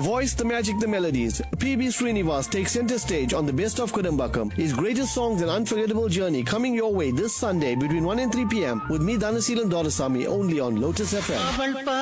voice, the magic, the melodies. P.B. Srinivas takes center stage on the Best of Kudambakam. His greatest songs and unforgettable journey coming your way this Sunday between 1 and 3 p.m. with me, Dhanasilan Dorasamy, only on Lotus FM.